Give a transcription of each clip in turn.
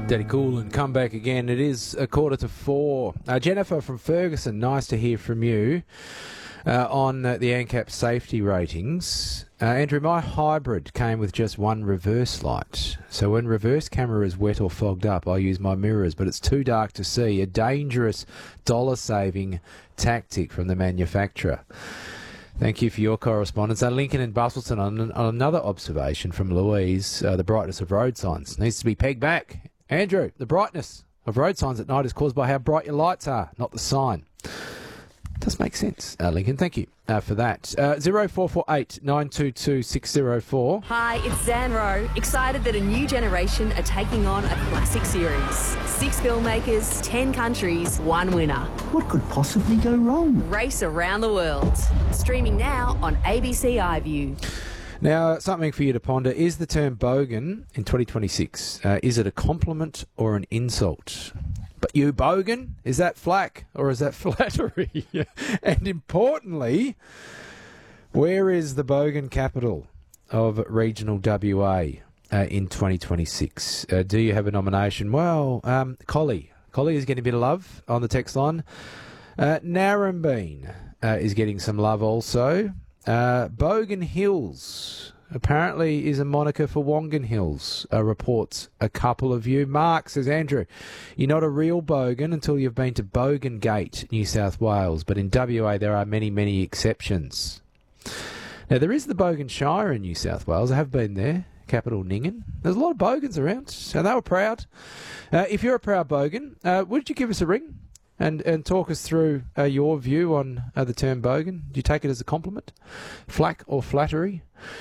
Daddy Cool and come back again. It is 4:45. Jennifer from Ferguson, nice to hear from you on the ANCAP safety ratings. Andrew, my hybrid came with just one reverse light. So when reverse camera is wet or fogged up, I use my mirrors, but it's too dark to see. A dangerous dollar-saving tactic from the manufacturer. Thank you for your correspondence. Lincoln and Bustleton on another observation from Louise, the brightness of road signs needs to be pegged back. Andrew, the brightness of road signs at night is caused by how bright your lights are, not the sign. Does make sense, Lincoln. Thank you for that. 0448 922 604. Hi, it's Zan Rowe. Excited that a new generation are taking on a classic series. 6 filmmakers, 10 countries, 1 winner. What could possibly go wrong? Race around the world. Streaming now on ABC iView. Now, something for you to ponder. Is the term bogan in 2026, is it a compliment or an insult? But you bogan, is that flack or is that flattery? And importantly, where is the bogan capital of regional WA in 2026? Do you have a nomination? Well, Collie is getting a bit of love on the text line. Narrabeen is getting some love also. Bogan Hills apparently is a moniker for Wongan Hills, reports a couple of you. Mark says, Andrew, you're not a real bogan until you've been to Bogan Gate, New South Wales, but in WA there are many, many exceptions. Now, there is the Bogan Shire in New South Wales. I have been there, capital Nyngan. There's a lot of bogans around, and they were proud. If you're a proud bogan, would you give us a ring? And talk us through your view on the term bogan. Do you take it as a compliment, flack or flattery?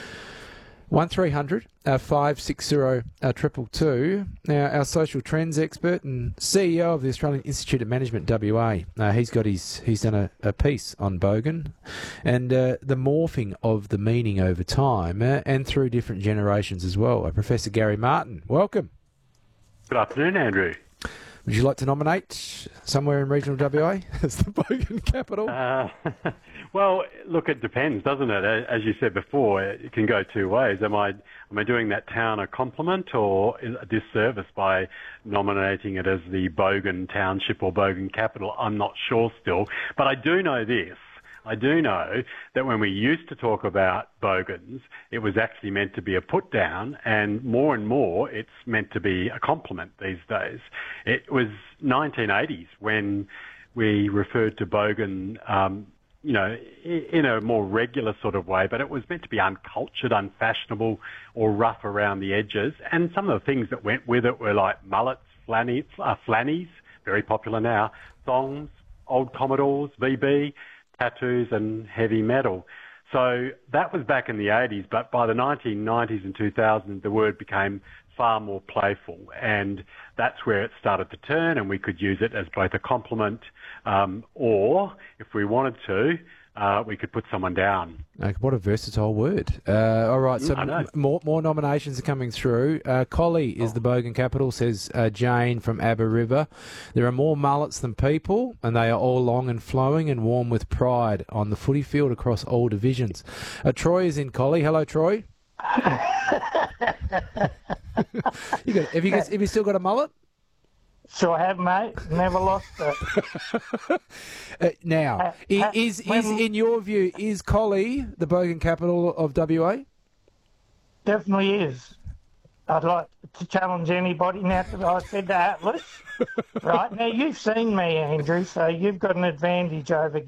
1300 560 222. Now, our social trends expert and CEO of the Australian Institute of Management WA, he's done a piece on bogan and the morphing of the meaning over time and through different generations as well. Professor Gary Martin, welcome. Good afternoon, Andrew. Would you like to nominate somewhere in regional WA as the bogan capital? Well, look, it depends, doesn't it? As you said before, it can go two ways. Am I doing that town a compliment or a disservice by nominating it as the bogan township or bogan capital? I'm not sure still. But I do know this. I do know that when we used to talk about bogans, it was actually meant to be a put down, and more it's meant to be a compliment these days. It was 1980s when we referred to bogan, in a more regular sort of way, but it was meant to be uncultured, unfashionable, or rough around the edges. And some of the things that went with it were like mullets, flannies, very popular now, thongs, old Commodores, VB, tattoos and heavy metal. So that was back in the 80s, but by the 1990s and 2000s, the word became far more playful, and that's where it started to turn, and we could use it as both a compliment or, if we wanted to, we could put someone down. What a versatile word. All right, so more nominations are coming through. Collie is the bogan capital, says Jane from Abba River. There are more mullets than people, and they are all long and flowing and warm with pride on the footy field across all divisions. Troy is in Collie. Hello, Troy. Have you still got a mullet? Sure have, mate. Never lost it. Now, is in your view, is Collie the bogan capital of WA? Definitely is. I'd like to challenge anybody now that I said that, Atlas. Right, now you've seen me, Andrew, so you've got an advantage over